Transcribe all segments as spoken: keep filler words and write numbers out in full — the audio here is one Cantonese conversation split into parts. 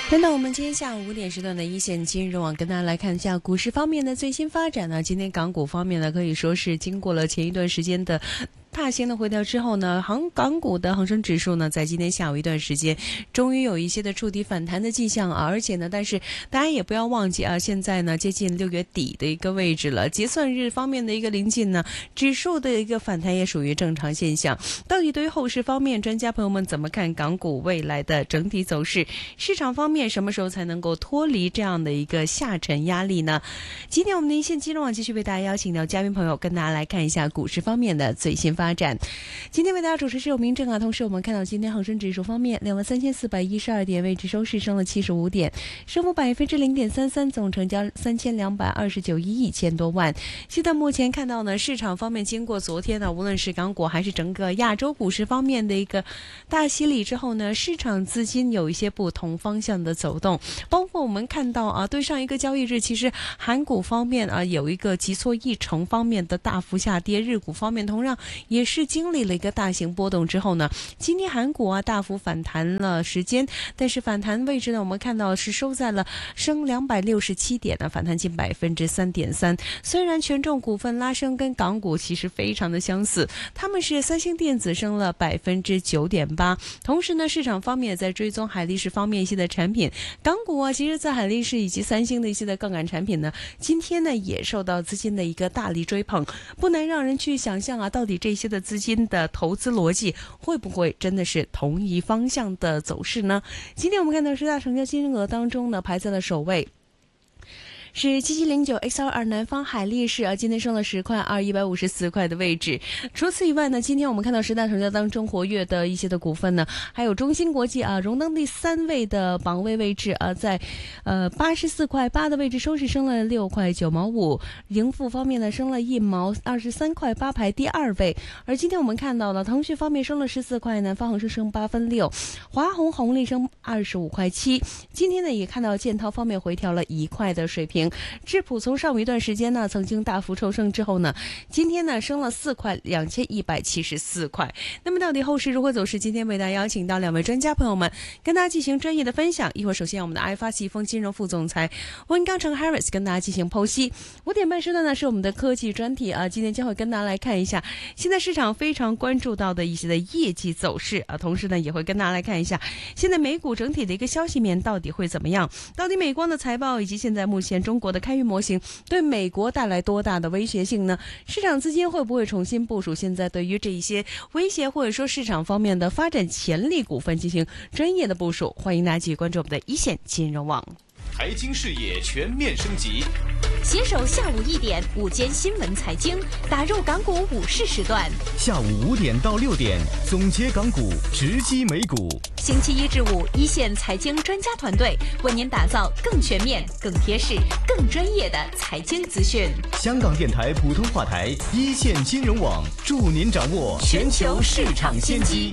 来到我们今天下午五点时段的一线金融网，跟大家来看一下股市方面的最新发展呢。今天港股方面呢，可以说是经过了前一段时间的大型的回调之后呢，航港股的恒生指数呢，在今天下午一段时间，终于有一些的触底反弹的迹象啊。而且呢，但是大家也不要忘记啊，现在呢接近六月底的一个位置了，结算日方面的一个临近呢，指数的一个反弹也属于正常现象。到底对于后市方面，专家朋友们怎么看港股未来的整体走势？市场方面什么时候才能够脱离这样的一个下沉压力呢？今天我们的一线金融网继续为大家邀请到嘉宾朋友，跟大家来看一下股市方面的最新发展。今天为大家主持是有明正啊，同时我们看到今天恒生指数方面，两万三千四百一十二点，位置收市升了七十五点，升幅百分之零点三三，总成交三千两百二十九亿一千多万。现在目前看到呢，市场方面经过昨天呢，无论是港股还是整个亚洲股市方面的一个大洗礼之后呢，市场资金有一些不同方向的走动，包括我们看到啊，对上一个交易日，其实韩股方面啊有一个急挫一成方面的大幅下跌，日股方面同样也是经历了一个大型波动之后呢，今天韩股啊大幅反弹了时间，但是反弹位置呢，我们看到是收在了升两百六十七点呢，反弹近百分之三点三。虽然权重股份拉升跟港股其实非常的相似，他们是三星电子升了百分之九点八，同时呢，市场方面也在追踪海力士方面一些的产品。港股啊，其实在海力士以及三星的一些的杠杆产品呢，今天呢也受到资金的一个大力追捧，不难让人去想象啊，到底这些的资金的投资逻辑会不会真的是同一方向的走势呢？今天我们看到十大成交金额当中呢，排在了首位是七七零九 X R 南方海力士啊，今天升了十块，二一百五十四块的位置。除此以外呢，今天我们看到十大成交当中活跃的一些的股份呢，还有中芯国际啊，荣登第三位的榜位位置啊，在呃八十四块八的位置，收市升了六块九毛五。盈富方面呢，升了一毛，二十三块八排第二位。而今天我们看到了腾讯方面升了十四块，南方恒生升八分六，华虹红利升二十五块七。今天呢，也看到建滔方面回调了一块的水平。智普从上午一段时间呢，曾经大幅抽升之后呢，今天呢升了四块，两千一百七十四块。那么到底后市如何走势？今天为大家邀请到两位专家朋友们，跟大家进行专业的分享。一会儿首先我们的爱发季风金融副总裁温刚成 Harris 跟大家进行剖析。五点半时段呢是我们的科技专题啊，今天将会跟大家来看一下现在市场非常关注到的一些的业绩走势啊，同时呢也会跟大家来看一下现在美股整体的一个消息面到底会怎么样，到底美光的财报以及现在目前中国的开源模型对美国带来多大的威胁性呢？市场资金会不会重新部署现在对于这一些威胁或者说市场方面的发展潜力股份进行专业的部署？欢迎大家继续关注我们的一线金融网。 财经视野全面升级， 携手下午一点午间新闻财经，打入港股午市时段。 下午五点到六点，总结港股，直击美股。 星期一至五，一线财经专家团队为您打造更全面、更贴市、更专业的财经资讯。 香港电台普通话台，一线金融网，助您掌握全球市場先機。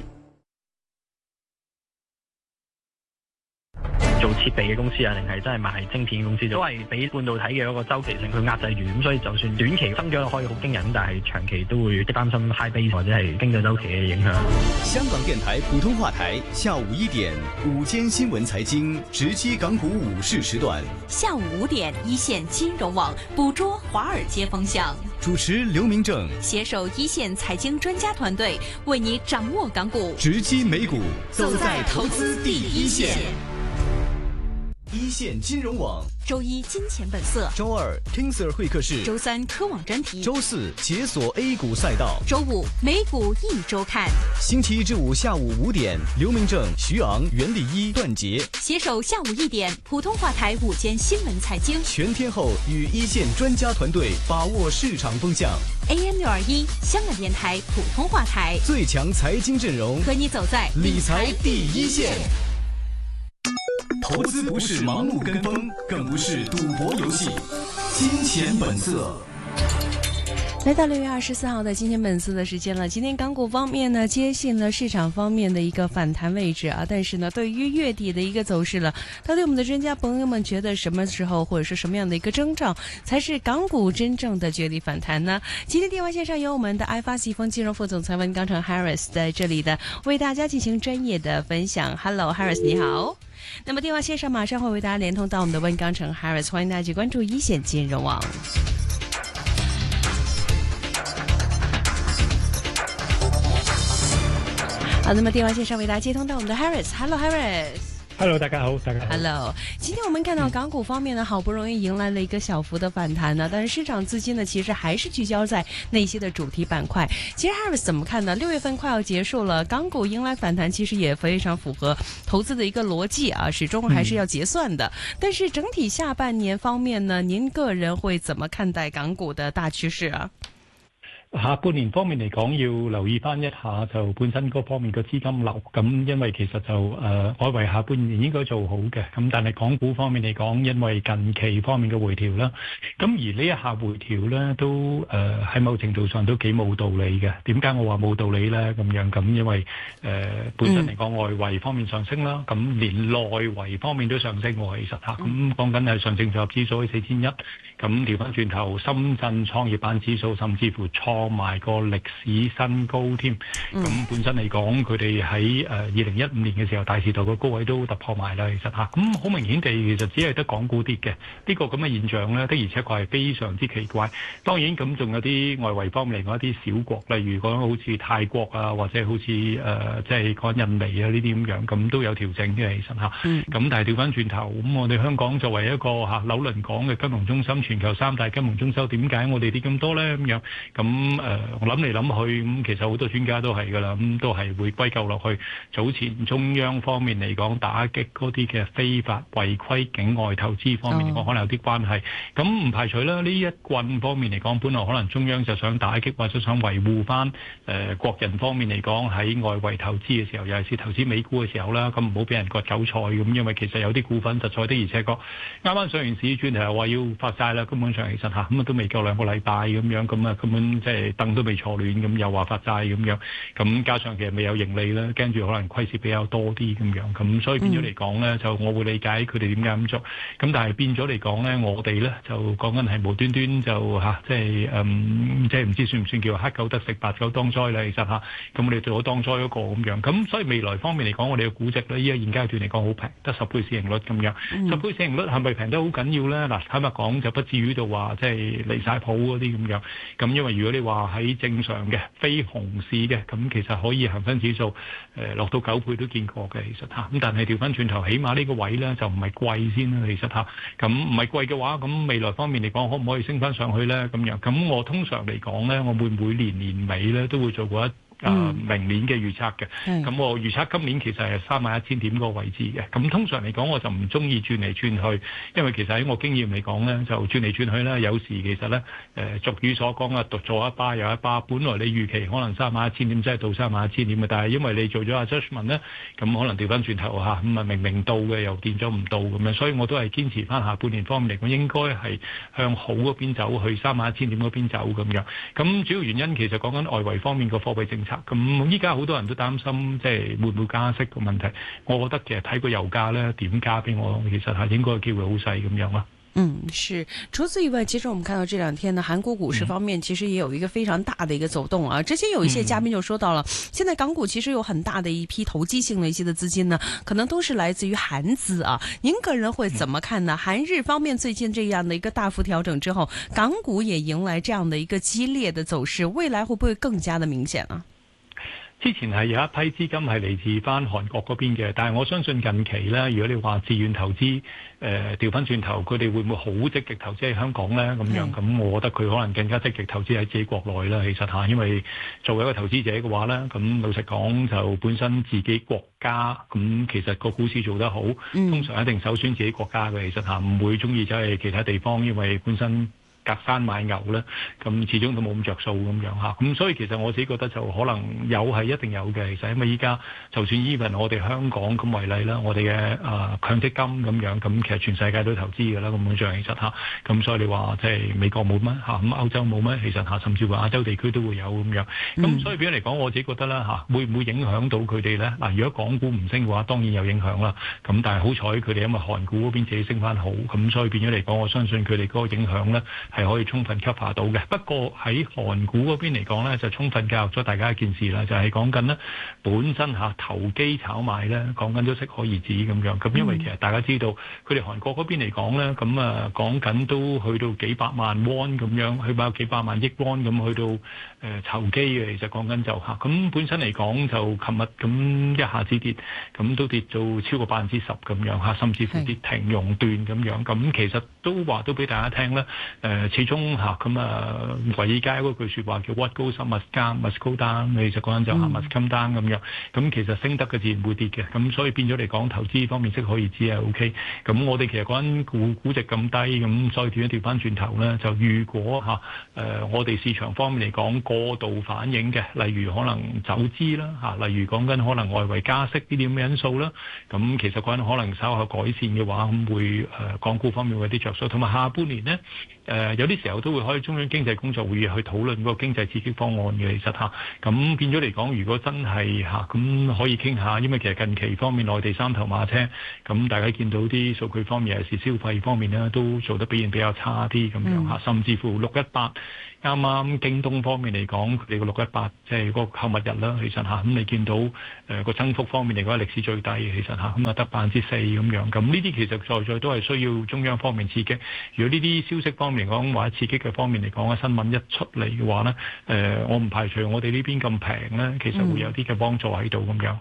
做設備嘅公司啊，定係真係賣晶片公司，都係俾半導體嘅一個周期性去壓制住，咁所以就算短期增長可以好驚人，但係長期都會擔心 high base 或者係經濟周期嘅影響。 香港電台普通話台，下午一點，午間新聞財經，直擊港股午市時段。 下午五點，一線金融網捕捉華爾街風向。 主持劉明正， 攜手一線財經專家團隊，為你掌握港股， 直擊美股，走在投資第一線。一線金融網， 周一金錢本色， 周二 King Sir 會客室， 周三科網專題， 周四解鎖 A 股賽道， 周五美股一周看。 星期一至五下午五點，劉明正、徐昂、袁立一、段傑攜手下午一點，普通話台午間新聞財經， 全天候與一線專家團隊把握市場風向。 A M 六二一香港電台普通話台， 最強財經陣容， 和你走在理財第一線。投資不是盲目跟風，更不是賭博遊戲。金錢本色。 来到六月二十四號的金錢本色的時間了。今天港股方面呢，接近了市場方面的一個反彈位置啊，但是呢，對於月底的一個走勢了，到底我們的專家朋友們覺得什麼時候或者是什麼樣的一個徵兆，才是港股真正的絕地反彈呢？今天電話線上有我們的愛發西豐金融副總裁溫鋼城 Harris 在這裡的為大家進行專業的分享。Hello Harris， 你好。 那麼電話線上馬上會為大家連通到我們的溫鋼城 Harris， 歡迎大家去關注一線金融網。好，那麼電話線上為大家接通到我們的 Harris，Hello Harris。Hello， 大家好，大家好。 Hello， 今天我們看到港股方面呢，好不容易迎來了一個小幅的反彈呢，但是市場資金呢，其實還是聚焦在那些的主題板塊。其實 Harris 怎麼看呢？六月份快要結束了，港股迎來反彈，其實也非常符合投資的一個邏輯啊，始終還是要結算的。嗯、但是整體下半年方面呢，您個人會怎麼看待港股的大趨勢啊？ 下半年方面嚟講，要留意翻一下就本身嗰方面嘅資金流，咁因為其實就誒、呃、外圍下半年應該做好嘅，咁但係港股方面嚟講，因為近期方面嘅回調啦，咁而呢一下回調咧都誒喺、呃、某程度上都幾冇道理嘅。點解我話冇道理咧？咁樣咁因為誒、呃、本身嚟講外圍方面上升啦，咁連內圍方面都上升喎，其實嚇，咁講緊係上證綜合指數喺四千一，咁調翻轉頭深圳創業板指數甚至乎創埋個歷史新高添，咁、嗯、本身嚟講，佢哋喺誒二零一五年嘅時候，大時代個高位都突破埋啦，其實嚇，咁好明顯地，其實只係得港股跌嘅，呢、這個咁嘅現象呢，的而且確係非常之奇怪。當然咁仲有啲外圍方面嚟講一啲小國，例如講好似泰國啊，或者好似誒即係講印尼啊呢啲咁樣，咁都有調整嘅，其實嚇。咁、嗯、但係調翻轉頭，咁我哋香港作為一個嚇紐倫港嘅金融中心，全球三大金融中心，點解我哋跌咁多呢？咁樣咁。誒、呃，我諗嚟諗去，咁、嗯、其實好多專家都係噶啦，咁、嗯、都係會歸咎落去早前中央方面嚟講打擊嗰啲嘅非法違規境外投資方面嚟講，可能有啲關係。咁唔排除啦，呢一棍方面嚟講，本來可能中央就想打擊或者想維護翻誒國人方面嚟講喺外圍投資嘅時候，尤其是投資美股嘅時候啦，咁唔好俾人割韭菜咁，因為其實有啲股份實在的，而且確啱啱上完市轉頭又話要發債啦，根本上其實嚇咁啊都未夠兩個禮拜咁樣，咁啊根本即係。凳都未坐暖咁，又話發債咁樣，咁加上其實未有盈利啦，跟住可能虧蝕比較多啲咁樣，咁所以變咗嚟講咧，就我會理解佢哋點解咁做，咁但係變咗嚟講咧，我哋咧就講緊係無端端就嚇，即係誒，即係唔知算唔算叫黑狗得食，白狗當災啦，其實嚇，咁我哋做咗當災嗰個咁樣，咁所以未來方面嚟講，我哋嘅估值咧，依家現階段嚟講好平，得十倍市盈率咁樣，嗯、十倍市盈率係咪平得好緊要咧？嗱，坦白講就不至於到話即係離曬譜嗰啲咁樣，咁因為如果你話喺正常嘅非熊市嘅，咁其實可以恒生指數誒、呃、落到九倍都見過嘅，其實嚇。咁但係調翻轉頭，起碼呢個位咧就唔係貴先啦，其實嚇。咁唔係貴嘅話，咁未來方面嚟講，可唔可以升翻上去咧？咁樣咁我通常嚟講咧，我會每年年尾咧都會做過一。誒、呃、明年嘅預測嘅，咁、嗯、我預測今年其實係三萬一千點嗰個位置嘅。咁通常嚟講，我就唔中意轉嚟轉去，因為其實喺我經驗嚟講咧，就轉嚟轉去咧，有時其實咧誒、呃、俗語所講嘅獨做一巴又一巴。本來你預期可能三萬一千點，真係到三萬一千點嘅，但係因為你做咗 adjustment 咧，咁可能調翻轉頭嚇，咁啊明明到嘅又變咗唔到咁樣，所以我都係堅持翻下半年方面嚟講，應該係向好嗰邊走，去三萬一千點嗰邊走咁樣。咁主要原因其實講緊外圍方面個貨幣政策。咁依家好多人都擔心，即係會唔會加息個問題。我覺得其實睇個油價咧點加俾我，其實係應該機會好細咁樣啦。 嗯，是。除此以外，其實我們看到這兩天呢，韓國股市方面其實也有一個非常大的一個走動啊。之前有一些嘉賓就說到了，現在港股其實有很大的一批投機性的一些的資金呢，可能都是來自於韓資啊。您個人會怎麼看呢？韓日方面最近這樣的一個大幅調整之後，港股也迎來這樣的一個激烈的走勢，未來會不會更加的明顯呢？ 之前係有一批資金係嚟自翻韓國嗰邊嘅，但係我相信近期咧，如果你話自願投資，誒調翻轉頭，佢哋會唔會好積極投資喺香港咧？咁樣咁，嗯、我覺得佢可能更加積極投資喺自己國內啦。其實嚇，因為作為一個投資者嘅話咧，咁老實講就本身自己國家咁，其實個股市做得好，嗯、通常一定首選自己國家嘅。其實嚇，唔會中意走去其他地方，因為本身隔山買牛咧，咁始終都冇咁着數咁樣嚇，咁所以其實我自己覺得就可能有係一定有嘅，其實因為依家就算 even 我哋香港咁為例啦，我哋嘅誒強積金咁樣，咁其實全世界都投資㗎啦，咁樣上其實嚇，咁所以你話即係美國冇乜嚇，咁歐洲冇乜，其實嚇，甚至乎亞洲地區都會有咁樣，咁、嗯、所以變咗嚟講，我自己覺得啦嚇，會唔會影響到佢哋咧？嗱，如果港股唔升嘅話，當然有影響啦。咁但係好彩佢哋因為韓股嗰邊自己升翻好，咁所以變咗嚟講，我相信佢哋嗰個影響咧。 係可以充分 cover 到嘅。不過喺韓股嗰邊嚟講咧，就充分教育咗大家一件事啦，就係講緊呢本身嚇投機炒賣咧，講緊都適可而止咁樣。咁因為其實大家知道佢哋韓國嗰邊嚟講咧，咁啊講緊都去到幾百萬 won 咁樣，去到幾百萬億 won 咁去到誒投機嘅。其實講緊就嚇咁本身嚟講就琴日咁一下子跌，咁都跌到超過百分之十咁樣嚇，甚至乎跌停熔斷咁樣。咁其實都話都俾大家聽啦。誒始終嚇咁啊，華爾街嗰句説話叫 What goes up must come must go down， 其實講緊就係 must come down 咁樣。咁其實升得嘅自然會跌嘅。咁所以變咗嚟講，投資方面適可而止係 O K。咁我哋其實講緊估估值咁低，咁所以調一調翻轉頭咧，就如果嚇誒、呃、我哋市場方面嚟講過度反應嘅，例如可能走資啦嚇，例如講緊可能外圍加息呢啲咁嘅因素啦，咁其實講緊可能稍後改善嘅話，咁會誒、呃、港股方面會有啲着數，同埋下半年呢，誒、呃、有啲時候都會開中央經濟工作會議去討論嗰個經濟刺激方案嘅，其實嚇，咁變咗嚟講，如果真係嚇咁可以傾下，因為其實近期方面內地三頭馬車，咁大家見到啲數據方面係消費方面呢都做得表現比較差啲咁樣嚇，甚至乎六一八。啱啱京東方面嚟講，佢哋個六一八即係個購物日啦，其實嚇咁你見到誒個增幅方面嚟講係歷史最低，其實嚇咁啊得百分之四咁樣，咁呢啲其實在在都係需要中央方面刺激。如果呢啲消息方面嚟講或者刺激嘅方面嚟講嘅新聞一出嚟嘅話呢，誒我唔排除我哋呢邊咁平呢，其實會有啲嘅幫助喺度咁樣。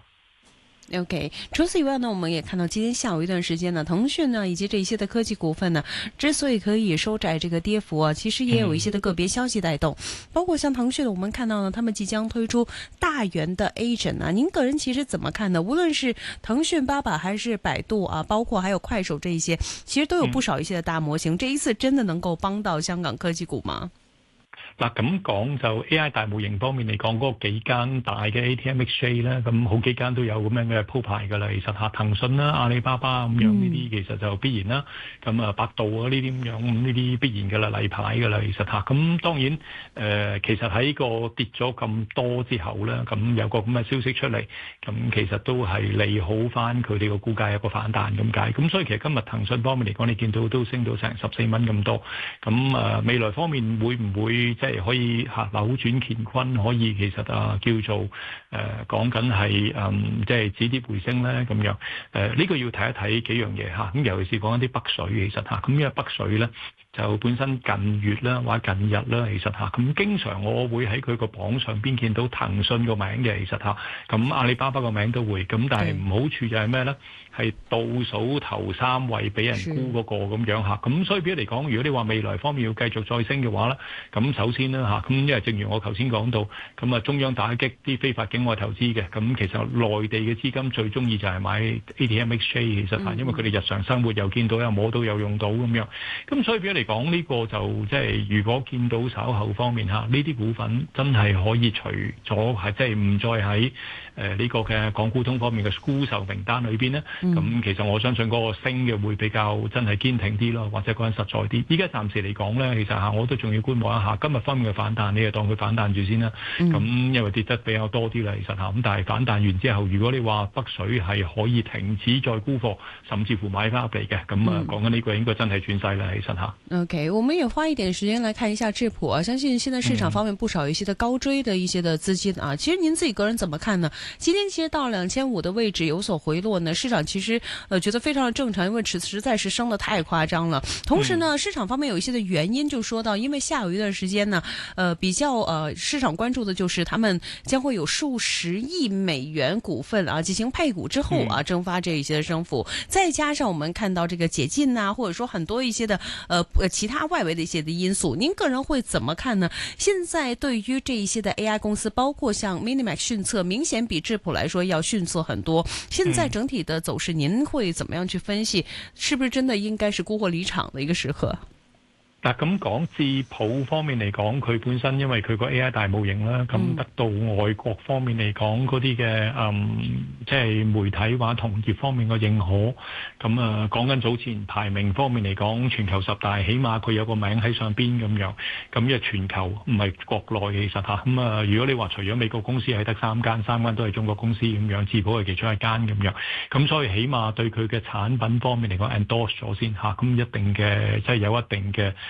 OK， 除此以外呢，我們也看到今天下午一段時間呢，騰訊呢以及這一些的科技股份呢，之所以可以收窄這個跌幅啊，其實也有一些的個別消息帶動，嗯、包括像騰訊的，我們看到呢，他們即將推出大元的 agent 啊，您個人其實怎麼看呢？無論是騰訊、巴巴還是百度啊，包括還有快手這一些，其實都有不少一些的大模型，嗯、這一次真的能夠幫到香港科技股嗎？ 嗱咁講就 A I 大模型方面嚟講，嗰、那個幾間大嘅 A T M exchange 咧，咁好幾間都有咁樣嘅鋪排㗎啦。其實嚇騰訊啦、阿里巴巴咁樣呢啲，其實就必然啦。咁啊，百度啊呢啲咁樣，咁呢啲必然㗎啦，例牌㗎啦。其實嚇咁當然誒、呃，其實喺個跌咗咁多之後咧，咁有個咁嘅消息出嚟，咁其實都係利好翻佢哋個股價有個反彈咁解。咁所以其實今日騰訊方面嚟講，你見到都升到成十四蚊咁多。咁啊，未來方面會唔會即係可以嚇扭轉乾坤，可以其實啊叫做誒講緊係誒即係止跌回升咧咁樣誒呢、呃這個要睇一睇幾樣嘢嚇，咁尤其是講一啲北水其實嚇，咁因為北水咧就本身近月啦或者近日啦其實嚇，咁經常我會喺佢個榜上邊見到騰訊個名嘅其實嚇，咁阿里巴巴個名都會，咁但係唔好處就係咩咧？係倒數頭三位俾人沽嗰個咁樣嚇，咁所以比如嚟講，如果你話未來方面要繼續再升嘅話咧，咁首先啦嚇，咁因為正如我頭先講到，咁啊中央打擊啲非法境外投資嘅，咁其實內地嘅資金最中意就係買 A T M exchange 其實嚇，因為佢哋日常生活又見到又摸到又用到咁樣，咁所以比如嚟講呢個就即係如果見到稍後方面嚇，呢啲股份真係可以除咗係即係唔再喺誒呢個嘅港股通方面嘅沽售名單裏邊咧。咁、嗯、其實我相信嗰個升嘅會比較真係堅挺啲咯，或者嗰陣實在啲。依家暫時嚟講咧，其實嚇我都仲要觀望一下今日方面嘅反彈，你就當佢反彈住先啦。咁、嗯、因為跌得比較多啲啦，其實嚇咁，但係反彈完之後，如果你話北水係可以停止再沽貨，甚至乎買翻入嚟嘅，咁啊講緊呢個應該真係轉勢啦，其實嚇。 OK，我們也花一點時間來看一下智普啊，相信現在市場方面不少一些的高追的一些的資金啊，嗯、其實您自己個人怎麼看呢？今天其實到兩千五的位置有所回落呢，市場其實呃覺得非常的正常，因為實實在是升得太誇張了。同時呢，市場方面有一些的原因就說到，因為下午一段時間呢，呃比較呃市場關注的就是他們將會有數十億美元股份啊進行配股之後啊蒸發這一些的升幅，再加上我們看到這個解禁啊，或者說很多一些的呃其他外圍的一些的因素，您個人會怎麼看呢？現在對於這一些的 A I 公司，包括像 Minimax 遜色，明顯比智普來說要遜色很多。現在整體的走勢，您會怎麼樣去分析？是不是真的應該是沽貨離場的一個時刻？ 嗱咁講智普方面嚟講，佢本身因為佢個 A I 大模型啦，咁、嗯、得到外國方面嚟講嗰啲嘅嗯，即係媒體或同業方面嘅認可。咁啊講緊早前排名方面嚟講，全球十大起碼佢有個名喺上邊咁樣。咁因為全球唔係國內其實嚇。咁啊，如果你話除咗美國公司係得三間，三間都係中國公司咁樣，智普係其中一間咁樣。咁所以起碼對佢嘅產品方面嚟講 endorse 咗先嚇。咁一定嘅即係有一定嘅。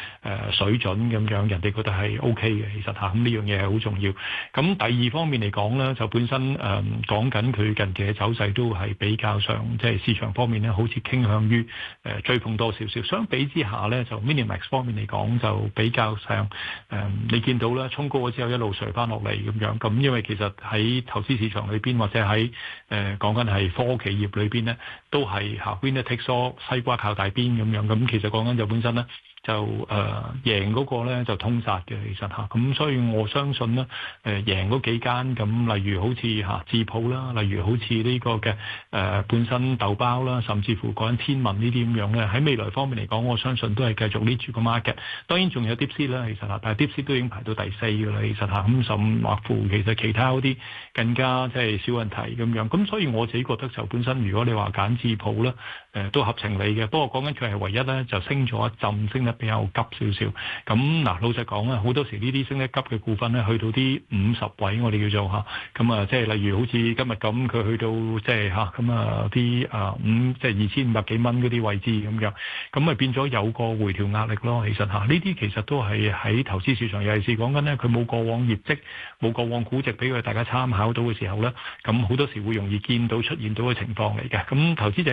誒水準咁樣，人哋覺得係 O K 嘅，其實嚇咁呢樣嘢係好重要。咁第二方面嚟講咧，就本身誒講緊佢近期嘅走勢都係比較上即係市場方面咧，好似傾向於誒追捧多少少。相比之下咧，就 Minimax 方面嚟講就比較上誒、呃，你見到咧衝高咗之後一路垂翻落嚟咁樣。咁因為其實喺投資市場裏邊或者喺誒講緊係科企業裏邊咧，都係嚇 winner takes all，西瓜靠大邊咁樣。咁其實講緊就本身咧。就誒、呃、贏嗰個咧就通殺嘅，其實嚇，咁所以我相信咧誒、呃、贏嗰幾間咁，例如好似嚇智鋪啦，例如好似呢個嘅誒、呃、本身豆包啦，甚至乎講緊天文呢啲咁樣咧，喺未來方面嚟講，我相信都係繼續 lead 住個 market。當然仲有 Dipsy 啦，其實嚇，但係 Dipsy 都已經排到第四㗎啦，其實嚇，咁甚或乎其實其他嗰啲更加即係少問題咁樣。咁所以我自己覺得就本身如果你話揀智鋪咧，誒、呃、都合情理嘅。不過講緊佢係唯一咧就升咗一陣，升得比較急少少，咁嗱老實講啊，好多時呢啲升得急嘅股份咧，去到啲五十位，我哋叫做嚇，咁啊即係例如好似今日咁，佢去到即係嚇，咁啊啲啊五即係二千五百幾蚊嗰啲位置咁樣，咁咪變咗有個回調壓力咯。其實嚇，呢啲其實都係喺投資市場，尤其是講緊咧，佢冇過往業績，冇過往估值俾佢大家參考到嘅時候咧，咁好多時會容易見到出現到嘅情況嚟嘅。咁投資者